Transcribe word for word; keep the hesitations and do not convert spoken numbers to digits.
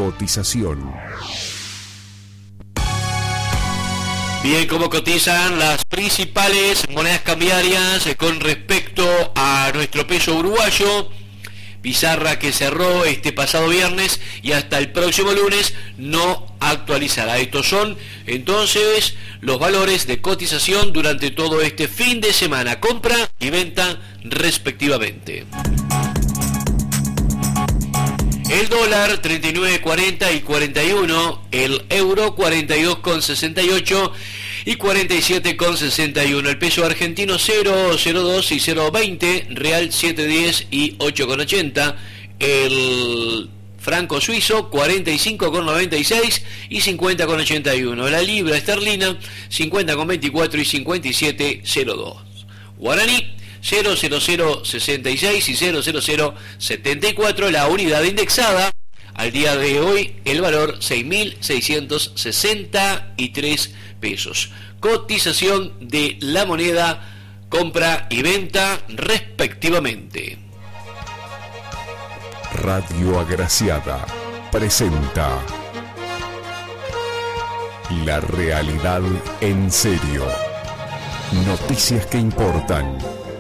cotización. Bien, ¿cómo cotizan las principales monedas cambiarias con respecto a nuestro peso uruguayo? Pizarra que cerró este pasado viernes y hasta el próximo lunes no actualizará. Estos son entonces los valores de cotización durante todo este fin de semana, compra y venta respectivamente. El dólar treinta y nueve cuarenta y cuarenta y uno, el euro cuarenta y dos sesenta y ocho y cuarenta y siete sesenta y uno, el peso argentino cero coma cero dos y cero coma veinte, real siete diez y ocho ochenta, el franco suizo cuarenta y cinco noventa y seis y cincuenta ochenta y uno, la libra esterlina cincuenta veinticuatro y cincuenta y siete cero dos, guaraní cero coma cero cero sesenta y seis y cero coma cero cero setenta y cuatro, la unidad indexada al día de hoy el valor seis mil seiscientos sesenta y tres pesos. Cotización de la moneda, compra y venta respectivamente. Radio Agraciada presenta La realidad en serio. Noticias que importan